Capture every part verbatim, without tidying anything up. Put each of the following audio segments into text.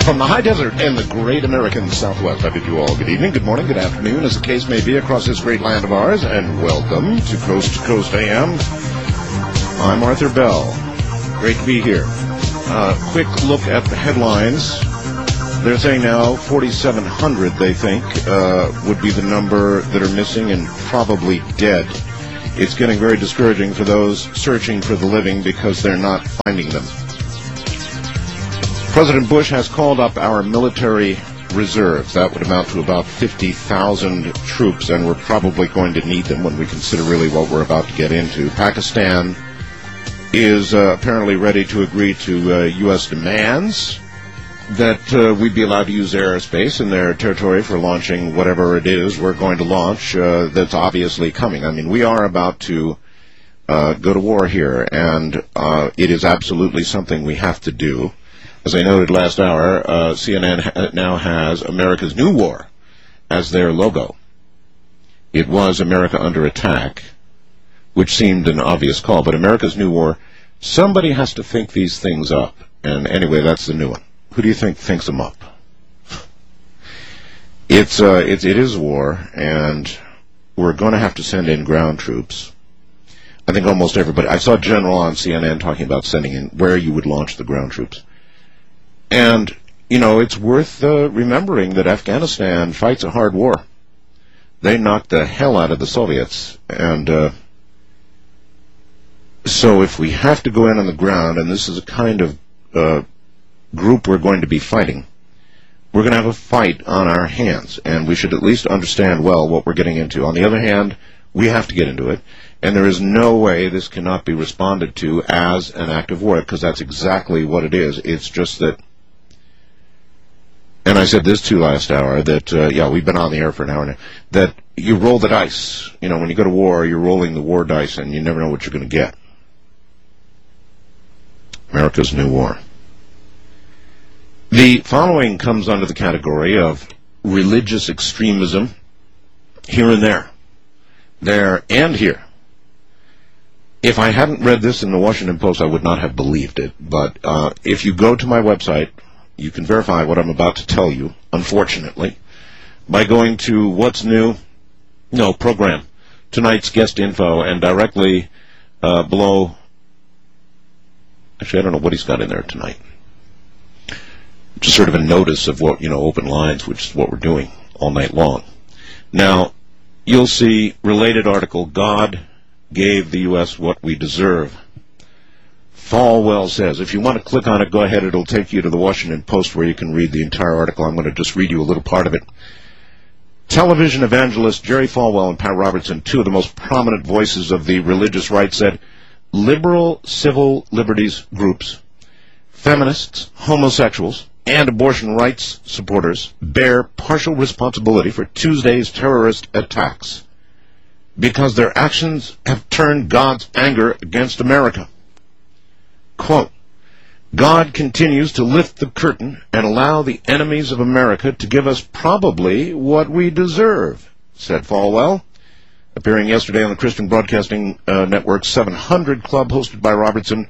From the high desert and the great American Southwest, I bid you all good evening, good morning, good afternoon, as the case may be across this great land of ours, and welcome to Coast to Coast A M. I'm Arthur Bell. Great to be here. Uh, quick look at the headlines. They're saying now forty-seven hundred, they think, uh, would be the number that are missing and probably dead. It's getting very discouraging for those searching for the living because they're not finding them. President Bush has called up our military reserves. That would amount to about fifty thousand troops, and we're probably going to need them when we consider really what we're about to get into. Pakistan is uh, apparently ready to agree to uh, U S demands that uh, we'd be allowed to use their airspace in their territory for launching whatever it is we're going to launch uh, that's obviously coming. I mean, we are about to uh, go to war here, and uh, it is absolutely something we have to do. As I noted last hour, uh, C N N ha- now has America's New War as their logo. It was America Under Attack, which seemed an obvious call, but America's New War, somebody has to think these things up. And anyway, that's the new one. Who do you think thinks them up? It's, uh, it's, it is war, and we're going to have to send in ground troops. I think almost everybody, I saw a general on C N N talking about sending in where you would launch the ground troops. And, you know, it's worth uh, remembering that Afghanistan fights a hard war. They knocked the hell out of the Soviets. And uh, so if we have to go in on the ground, and this is a kind of uh, group we're going to be fighting, we're going to have a fight on our hands. And we should at least understand well what we're getting into. On the other hand, we have to get into it. And there is no way this cannot be responded to as an act of war, because that's exactly what it is. It's just that, and I said this too last hour, that, uh, yeah, we've been on the air for an hour now, that you roll the dice. You know, when you go to war, you're rolling the war dice, and you never know what you're going to get. America's New War. The following comes under the category of religious extremism here and there. There and here. If I hadn't read this in the Washington Post, I would not have believed it. But uh, if you go to my website, you can verify what I'm about to tell you, unfortunately, by going to What's New, no, program, tonight's guest info, and directly uh, below, actually, I don't know what he's got in there tonight. Just sort of a notice of what, you know, open lines, which is what we're doing all night long. Now, you'll see related article, God gave the U S what we deserve. Falwell says, if you want to click on it, go ahead. It'll take you to the Washington Post where you can read the entire article. I'm going to just read you a little part of it. Television evangelist Jerry Falwell and Pat Robertson, two of the most prominent voices of the religious right, said liberal civil liberties groups, feminists, homosexuals, and abortion rights supporters bear partial responsibility for Tuesday's terrorist attacks because their actions have turned God's anger against America. Quote, God continues to lift the curtain and allow the enemies of America to give us probably what we deserve, said Falwell, appearing yesterday on the Christian Broadcasting uh, Network's seven hundred Club hosted by Robertson.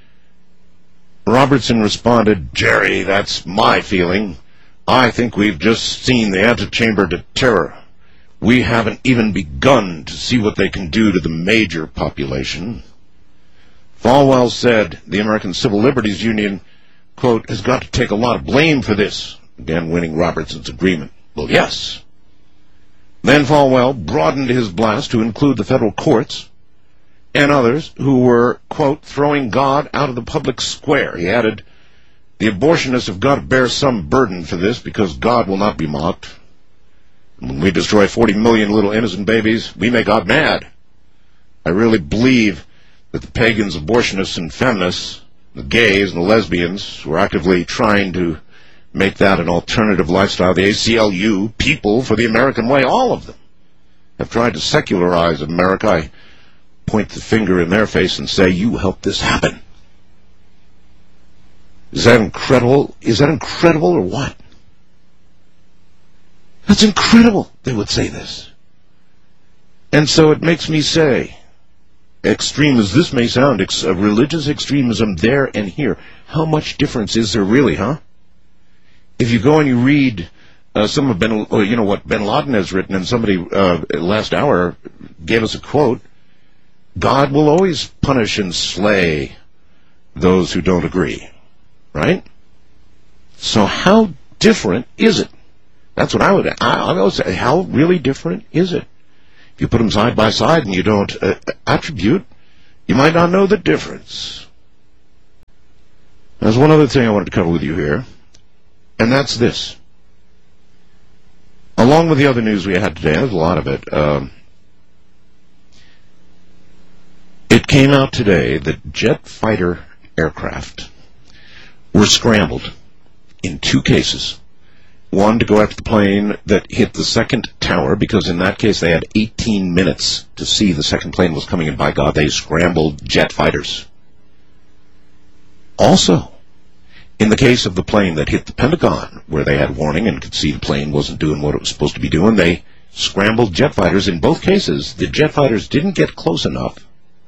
Robertson responded, Jerry, that's my feeling. I think we've just seen the antechamber to terror. We haven't even begun to see what they can do to the major population. Falwell said the American Civil Liberties Union, quote, has got to take a lot of blame for this, again winning Robertson's agreement. Well, yes. Then Falwell broadened his blast to include the federal courts and others who were, quote, throwing God out of the public square. He added, the abortionists have got to bear some burden for this because God will not be mocked. When we destroy forty million little innocent babies, we make God mad. I really believe that the pagans, abortionists, and feminists, the gays and the lesbians, who are actively trying to make that an alternative lifestyle, the A C L U, People for the American Way, all of them have tried to secularize America. I point the finger in their face and say, you helped this happen. Is that incredible? Is that incredible or what? That's incredible, they would say this. And so it makes me say, extreme as this may sound, ex- uh, religious extremism there and here, how much difference is there really, huh? If you go and you read uh, some of Ben, you know what Ben Laden has written, and somebody uh, last hour gave us a quote, God will always punish and slay those who don't agree, right? So how different is it? That's what I would, I, I would say, how really different is it? If you put them side by side and you don't uh, attribute, you might not know the difference. There's one other thing I wanted to cover with you here, and that's this. Along with the other news we had today, there's a lot of it, um, it came out today that jet fighter aircraft were scrambled in two cases. One, to go after the plane that hit the second tower, because in that case they had eighteen minutes to see the second plane was coming, and by God, they scrambled jet fighters. Also, in the case of the plane that hit the Pentagon, where they had warning and could see the plane wasn't doing what it was supposed to be doing, they scrambled jet fighters. In both cases, the jet fighters didn't get close enough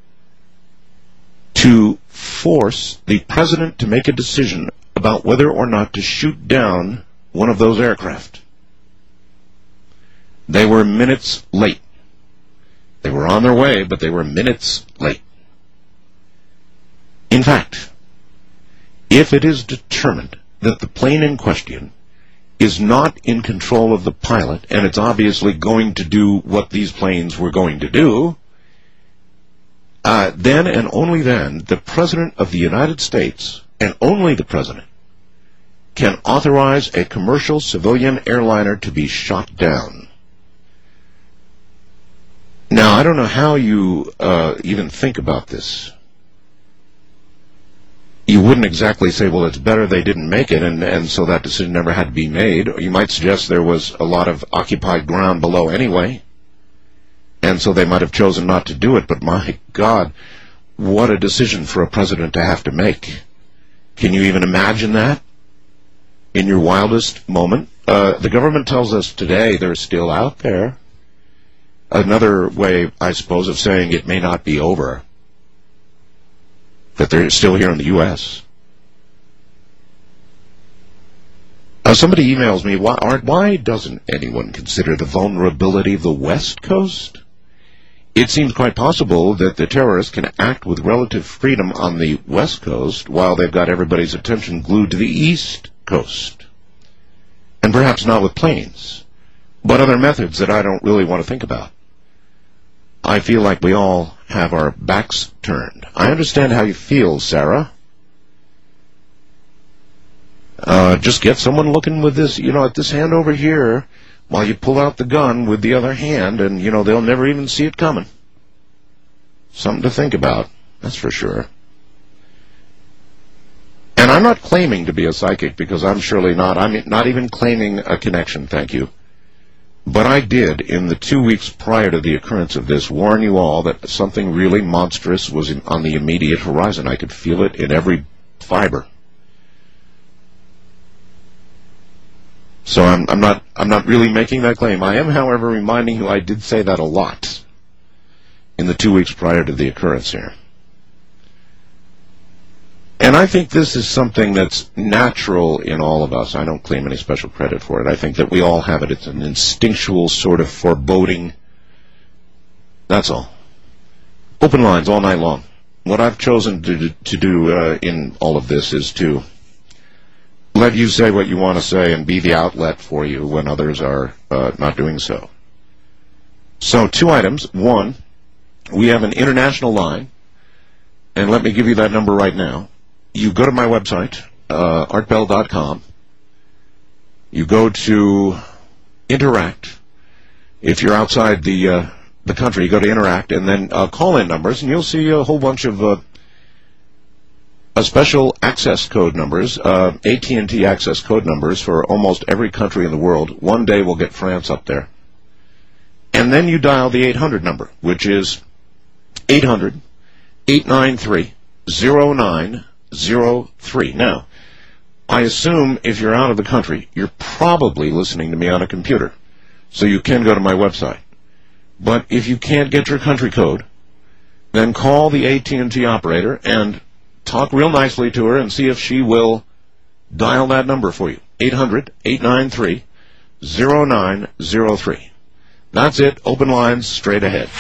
to force the president to make a decision about whether or not to shoot down one of those aircraft. They were minutes late. They were on their way, but they were minutes late. In fact, if it is determined that the plane in question is not in control of the pilot, and it's obviously going to do what these planes were going to do, uh, then and only then, the President of the United States, and only the President, can authorize a commercial civilian airliner to be shot down. Now, I don't know how you uh, even think about this. You wouldn't exactly say, well, it's better they didn't make it, and, and so that decision never had to be made. Or you might suggest there was a lot of occupied ground below anyway, and so they might have chosen not to do it. But my God, what a decision for a president to have to make. Can you even imagine that? In your wildest moment? Uh, the government tells us today they're still out there. Another way, I suppose, of saying it may not be over. That they're still here in the U S Uh, somebody emails me, why, aren't, why doesn't anyone consider the vulnerability of the West Coast? It seems quite possible that the terrorists can act with relative freedom on the West Coast while they've got everybody's attention glued to the East Coast. And perhaps not with planes, but other methods that I don't really want to think about. I feel like we all have our backs turned. I understand how you feel, Sarah. Uh, just get someone looking with this, you know, at this hand over here, while you pull out the gun with the other hand, and, you know, they'll never even see it coming. Something to think about, that's for sure. And I'm not claiming to be a psychic, because I'm surely not. I'm not even claiming a connection, thank you. But I did, in the two weeks prior to the occurrence of this, warn you all that something really monstrous was in, on the immediate horizon. I could feel it in every fiber. So I'm, I'm not I'm not really making that claim. I am, however, reminding you I did say that a lot in the two weeks prior to the occurrence here. And I think this is something that's natural in all of us. I don't claim any special credit for it. I think that we all have it. It's an instinctual sort of foreboding. That's all. Open lines all night long. What I've chosen to, to do uh, in all of this is to let you say what you want to say and be the outlet for you when others are uh, not doing so. So, two items. One, we have an international line, and let me give you that number right now. You go to my website, uh, art bell dot com. You go to Interact. If you're outside the uh, the country, you go to Interact, and then uh, call-in numbers, and you'll see a whole bunch of uh, a special access code numbers, uh, A T and T access code numbers for almost every country in the world. One day we'll get France up there. And then you dial the eight hundred number, which is eight hundred, eight nine three, zero nine zero three. Now, I assume if you're out of the country, you're probably listening to me on a computer, so you can go to my website. But if you can't get your country code, then call the A T and T operator and talk real nicely to her and see if she will dial that number for you, eight hundred, eight nine three, zero nine zero three. That's it. Open lines straight ahead.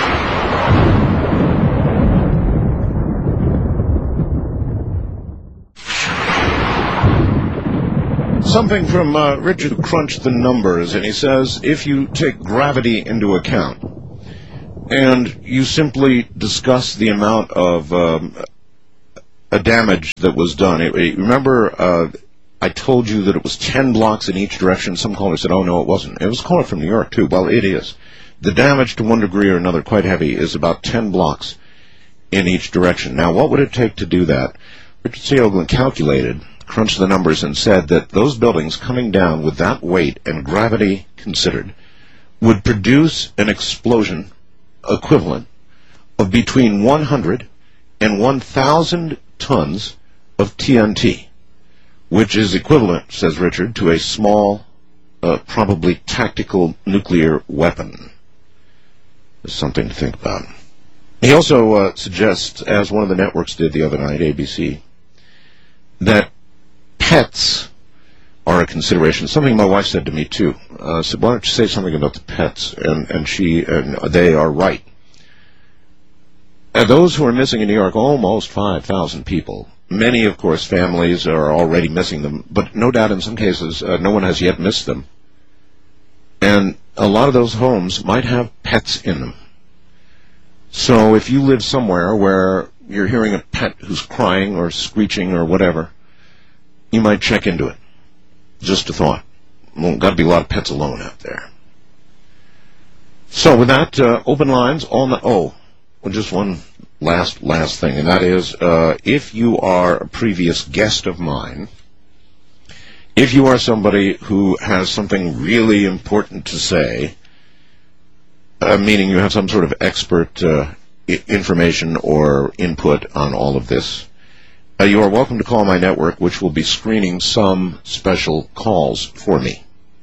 Something from uh, Richard who crunched the numbers, and he says, if you take gravity into account, and you simply discuss the amount of um, a damage that was done. It, it, remember, uh, I told you that it was ten blocks in each direction. Some caller said, oh, no, it wasn't. It was a caller from New York, too. Well, it is. The damage to one degree or another, quite heavy, is about ten blocks in each direction. Now, what would it take to do that? Richard C. Oakland calculated, crunched the numbers, and said that those buildings coming down with that weight and gravity considered would produce an explosion equivalent of between one hundred and one thousand tons of T N T, which is equivalent, says Richard, to a small, uh, probably tactical nuclear weapon. There's something to think about. He also uh, suggests, as one of the networks did the other night, A B C, that pets are a consideration. Something my wife said to me, too. Uh, said, why don't you say something about the pets? And, and she, and they are right. And those who are missing in New York, almost five thousand people. Many, of course, families are already missing them, but no doubt in some cases, uh, no one has yet missed them. And a lot of those homes might have pets in them. So if you live somewhere where you're hearing a pet who's crying or screeching or whatever, you might check into it. Just a thought. Well, got to be a lot of pets alone out there. So with that, uh, open lines on the... Oh, well, just one last, last thing, and that is, uh, if you are a previous guest of mine, if you are somebody who has something really important to say, uh, meaning you have some sort of expert uh, I- information or input on all of this, Uh, you are welcome to call my network, which will be screening some special calls for me.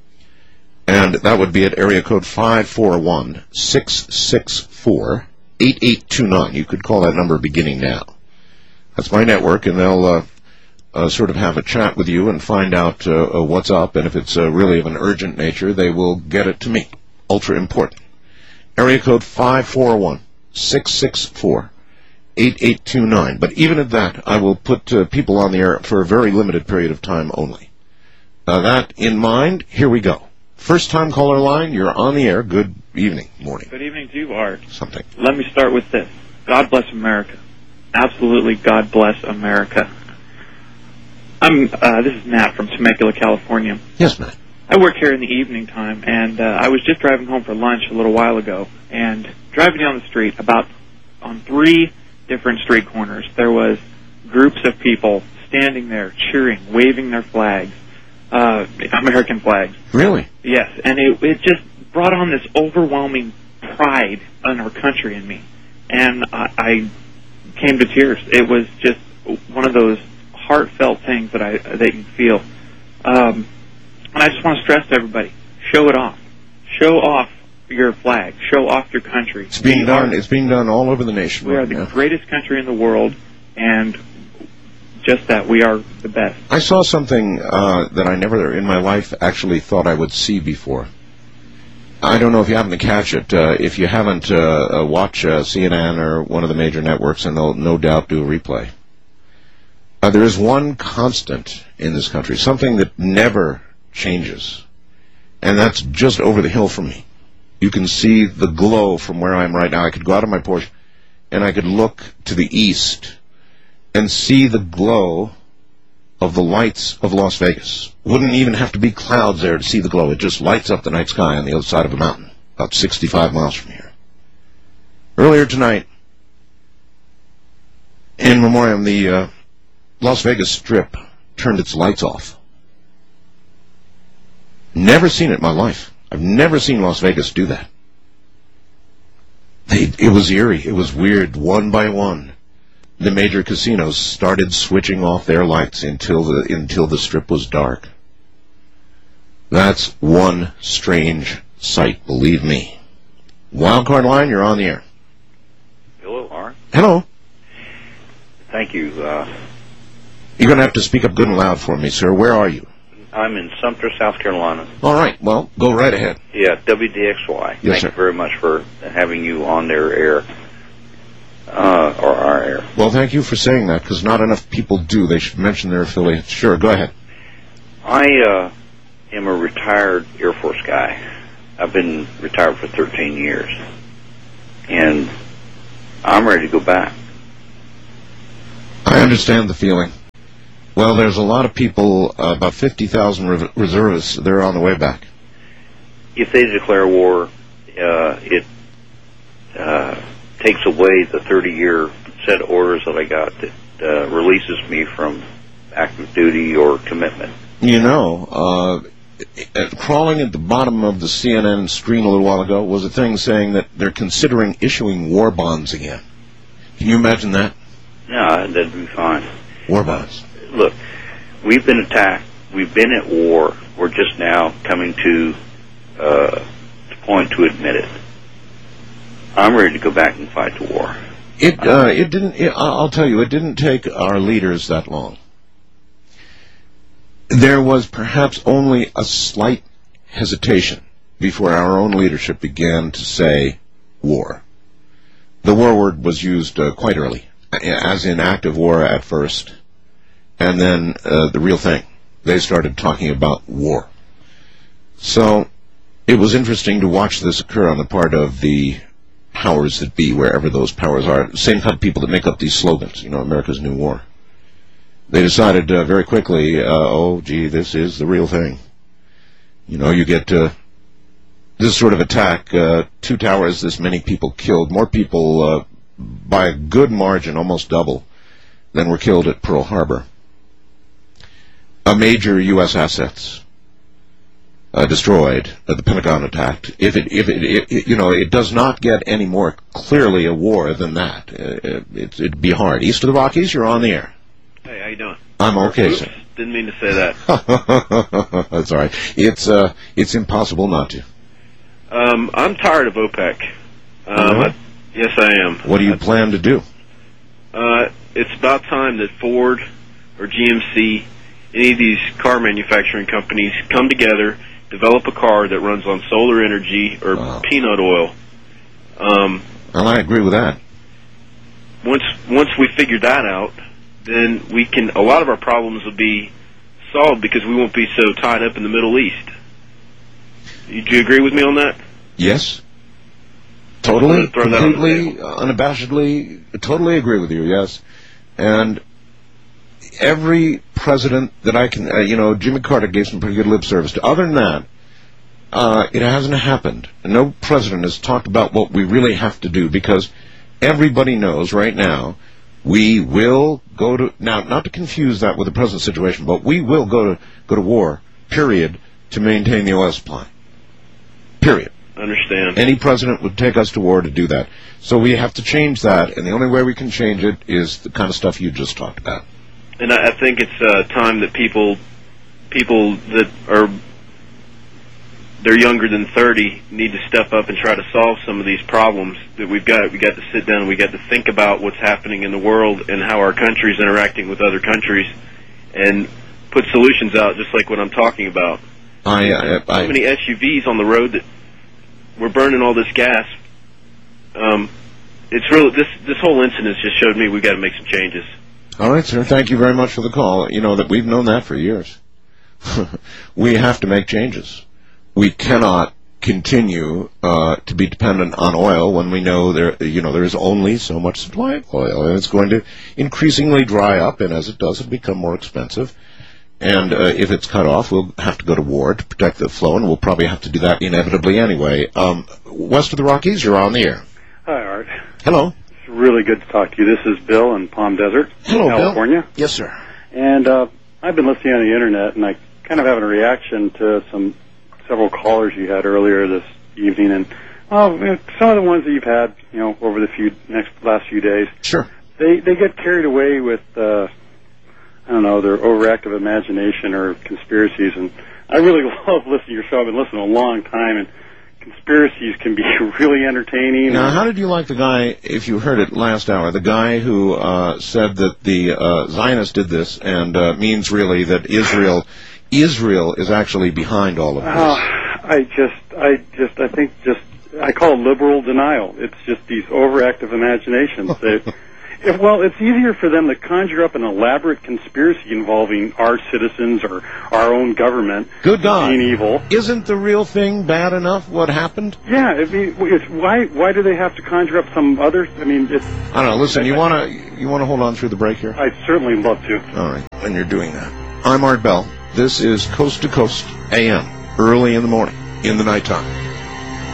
And that would be at area code five four one, six six four, eight eight two nine. You could call that number beginning now. That's my network, and they'll uh, uh, sort of have a chat with you and find out uh, uh, what's up, and if it's uh, really of an urgent nature, they will get it to me. Ultra important. Area code five four one, six six four, eight eight two nine. But even at that, I will put uh, people on the air for a very limited period of time only. Uh, that in mind, here we go. First time caller line, you're on the air. Good evening, morning. Good evening to you, Art. Something. Let me start with this. God bless America. Absolutely, God bless America. I'm. Uh, this is Matt from Temecula, California. Yes, Matt. I work here in the evening time, and uh, I was just driving home for lunch a little while ago, and driving down the street, about on three different street corners, there was groups of people standing there, cheering, waving their flags, uh, American flags. Really? Yes, and it, it just brought on this overwhelming pride in our country in me, and I, I came to tears. It was just one of those heartfelt things that I that you feel. Um, and I just want to stress to everybody, show it off. Show off your flag. Show off your country. It's being we done. Are, it's being done all over the nation. We right are the now. greatest country in the world, and just that, we are the best. I saw something uh, that I never in my life actually thought I would see before. I don't know if you happen to catch it. Uh, if you haven't, uh, uh, watch uh, C N N or one of the major networks, and they'll no doubt do a replay. Uh, there is one constant in this country, something that never changes, and that's just over the hill from me. You can see the glow from where I am right now. I could go out of my porch, and I could look to the east and see the glow of the lights of Las Vegas. Wouldn't even have to be clouds there to see the glow. It just lights up the night sky on the other side of a mountain, about sixty-five miles from here. Earlier tonight, in memoriam, the uh, Las Vegas Strip turned its lights off. Never seen it in my life. I've never seen Las Vegas do that. They, it was eerie. It was weird. One by one, the major casinos started switching off their lights until the until the Strip was dark. That's one strange sight, believe me. Wildcard line, you're on the air. Hello, Art. Hello. Thank you. Uh, You're going to have to speak up good and loud for me, sir. Where are you? I'm in Sumter, South Carolina. All right. Well, go right ahead. Yeah, W D X Y. Yes, Thank sir. you very much for having you on their air, uh, or our air. Well, thank you for saying that, because not enough people do. They should mention their affiliates. Sure, go ahead. I uh, am a retired Air Force guy. I've been retired for thirteen years, and I'm ready to go back. I understand the feeling. Well, there's a lot of people, uh, about fifty thousand re- reservists, they're on the way back. If they declare war, uh, it uh, takes away the thirty-year set of orders that I got that uh, releases me from active duty or commitment. You know, uh, crawling at the bottom of the C N N screen a little while ago was a thing saying that they're considering issuing war bonds again. Can you imagine that? No, that'd be fine. War bonds. Look, we've been attacked. We've been at war. We're just now coming to uh, the point to admit it. I'm ready to go back and fight the war. It uh, it didn't. It, I'll tell you, it didn't take our leaders that long. There was perhaps only a slight hesitation before our own leadership began to say war. The war word was used uh, quite early, as in active war at first. And then uh, the real thing. They started talking about war. So it was interesting to watch this occur on the part of the powers that be, wherever those powers are. The same kind of people that make up these slogans, you know, America's New War. They decided uh, very quickly, uh, oh, gee, this is the real thing. You know, you get uh, this sort of attack, uh, two towers, this many people killed, more people uh, by a good margin, almost double, than were killed at Pearl Harbor. A major U S assets uh, destroyed. Uh, the Pentagon attacked. If it, if it, it, it, you know, it does not get any more clearly a war than that. Uh, it, it'd be hard. East of the Rockies, you're on the air. Hey, how you doing? I'm okay, Oops, sir. Didn't mean to say that. That's all right. It's uh, it's impossible not to. Um, I'm tired of OPEC. Um, Uh-huh. I, yes, I am. What do you I, plan to do? Uh, it's about time that Ford or G M C, any of these car manufacturing companies, come together, develop a car that runs on solar energy or Wow. peanut oil. Um, Well, I agree with that. once once we figure that out, then we can. A lot of our problems will be solved because we won't be so tied up in the Middle East. Do you agree with me on that? Yes. Totally, Throw that on the completely, uh, unabashedly, totally agree with you, yes. And every president that I can, uh, you know, Jimmy Carter gave some pretty good lip service to. Other than that, uh, it hasn't happened. No president has talked about what we really have to do, because everybody knows right now we will go to, now, not to confuse that with the present situation, but we will go to, go to war, period, to maintain the oil supply. Period. Understand. Any president would take us to war to do that. So we have to change that, and the only way we can change it is the kind of stuff you just talked about. And I, I think it's uh, time that people, people that are they're younger than thirty need to step up and try to solve some of these problems that we've got. We got to sit down and we got to think about what's happening in the world and how our country is interacting with other countries, and put solutions out, just like what I'm talking about. I, I, I, so many S U Vs on the road that we're burning all this gas. Um, it's really this this whole incident just showed me we got to make some changes. All right, sir. Thank you very much for the call. You know that we've known that for years. We have to make changes. We cannot continue uh, to be dependent on oil when we know there, you know, there is only so much supply of oil, and it's going to increasingly dry up. And as it does, it'll become more expensive. And uh, if it's cut off, we'll have to go to war to protect the flow, and we'll probably have to do that inevitably anyway. Um, west of the Rockies, you're on the air. Hi, Art. Hello. It's really good to talk to you. This is Bill in Palm Desert, Hello, California. Bill. Yes, sir. And uh, I've been listening on the Internet, and I kind of have a reaction to some several callers you had earlier this evening, and well, some of the ones that you've had, you know, over the few next last few days. Sure. They they get carried away with uh, I don't know, their overactive imagination or conspiracies, and I really love listening to your show. I've been listening a long time, and conspiracies can be really entertaining. Now, how did you like the guy, if you heard it last hour, the guy who uh, said that the uh, Zionists did this and uh, means really that Israel, Israel is actually behind all of this? Uh, I just, I just, I think just, I call it liberal denial. It's just these overactive imaginations. They, if, well, it's easier for them to conjure up an elaborate conspiracy involving our citizens or our own government Good God. being evil. Isn't the real thing bad enough, what happened? Yeah, I mean, it's, why why do they have to conjure up some other, I mean, it's... I don't know, listen, you want to you want to hold on through the break here? I'd certainly love to. All right, and you're doing that. I'm Art Bell. This is Coast to Coast A M, early in the morning, in the nighttime.